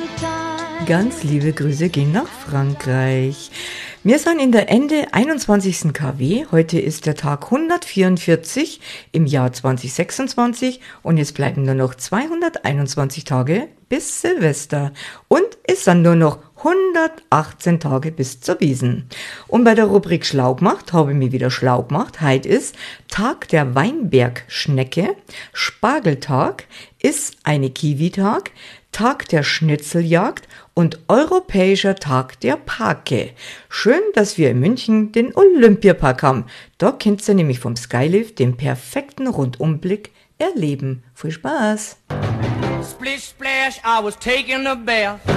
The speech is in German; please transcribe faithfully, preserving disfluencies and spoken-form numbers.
Ganz liebe Grüße gehen nach Frankreich. Wir sind in der Ende einundzwanzigsten KW. Heute ist der Tag hundertvierundvierzig im Jahr zweitausendsechsundzwanzig und jetzt bleiben nur noch zweihunderteinundzwanzig Tage bis Silvester. Und es sind nur noch hundertachtzehn Tage bis zur Wiesn. Und bei der Rubrik Schlau gemacht habe ich mich wieder schlau gemacht. Heute ist Tag der Weinbergschnecke, Spargeltag, ist eine Kiwitag, Tag der Schnitzeljagd und Europäischer Tag der Parke. Schön, dass wir in München den Olympiapark haben. Da könnt ihr nämlich vom Skylift den perfekten Rundumblick erleben. Viel Spaß! Splish splash, I was taking a bath.